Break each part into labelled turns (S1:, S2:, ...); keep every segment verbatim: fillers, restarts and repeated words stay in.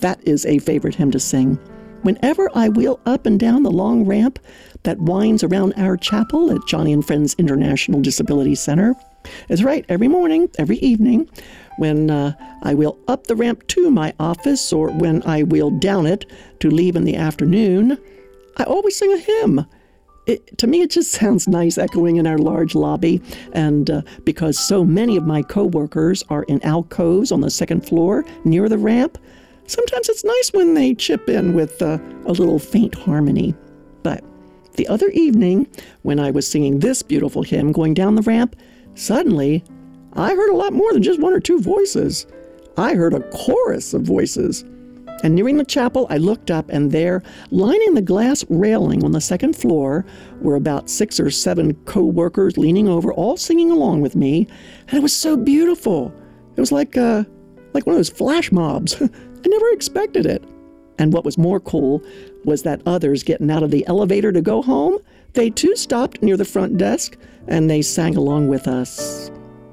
S1: that is a favorite hymn to sing. Whenever I wheel up and down the long ramp that winds around our chapel at Joni and Friends International Disability Center. It's right, every morning, every evening, when uh, I wheel up the ramp to my office or when I wheel down it to leave in the afternoon, I always sing a hymn. It, to me, it just sounds nice echoing in our large lobby. And uh, because so many of my coworkers are in alcoves on the second floor near the ramp, sometimes it's nice when they chip in with uh, a little faint harmony. But the other evening, when I was singing this beautiful hymn going down the ramp, suddenly I heard a lot more than just one or two voices. I heard a chorus of voices. And nearing the chapel, I looked up, and there, lining the glass railing on the second floor, were about six or seven co-workers leaning over, all singing along with me. And it was so beautiful. It was like uh, like one of those flash mobs. I never expected it. And what was more cool was that others getting out of the elevator to go home, they too stopped near the front desk, and they sang along with us.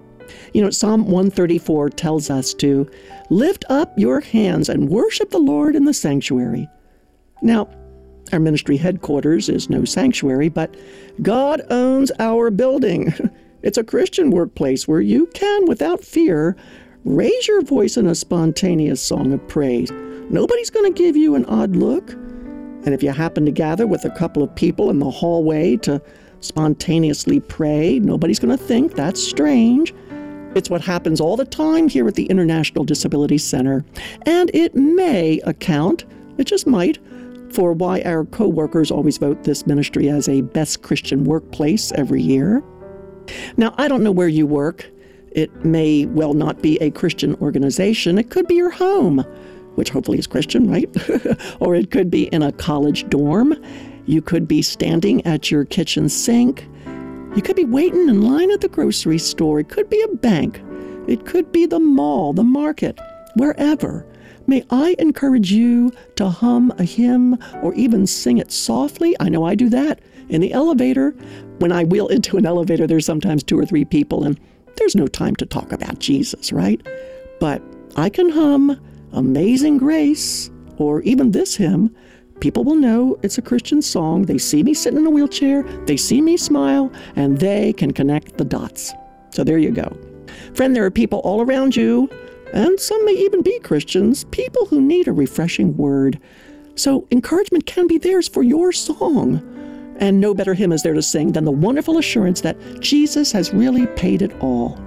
S1: You know, Psalm one thirty-four tells us to lift up your hands and worship the Lord in the sanctuary. Now, our ministry headquarters is no sanctuary, but God owns our building. It's a Christian workplace where you can, without fear, raise your voice in a spontaneous song of praise. Nobody's going to give you an odd look. And if you happen to gather with a couple of people in the hallway to spontaneously pray, nobody's going to think that's strange. It's what happens all the time here at the International Disability Center, and it may account, it just might, for why our co-workers always vote this ministry as a best Christian workplace every year. Now, I don't know where you work. It may well not be a Christian organization. It could be your home, which hopefully is Christian, right? Or it could be in a college dorm. You could be standing at your kitchen sink. You could be waiting in line at the grocery store. It could be a bank. It could be the mall, the market, wherever. May I encourage you to hum a hymn or even sing it softly. I know I do that. In the elevator, when I wheel into an elevator, there's sometimes two or three people, and there's no time to talk about Jesus, right? But I can hum Amazing Grace or even this hymn. People will know it's a Christian song. They see me sitting in a wheelchair, they see me smile, and they can connect the dots. So there you go. Friend, there are people all around you, and some may even be Christians, people who need a refreshing word. So encouragement can be theirs for your song. And no better hymn is there to sing than the wonderful assurance that Jesus has really paid it all.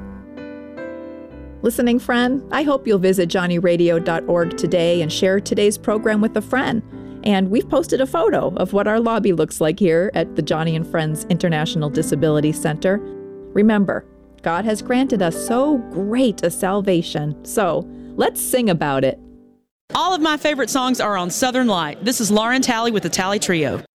S2: Listening friend, I hope you'll visit joni radio dot org today and share today's program with a friend. And we've posted a photo of what our lobby looks like here at the Joni and Friends International Disability Center. Remember, God has granted us so great a salvation, so let's sing about it.
S3: All of my favorite songs are on Southern Light. This is Lauren Talley with the Talley Trio.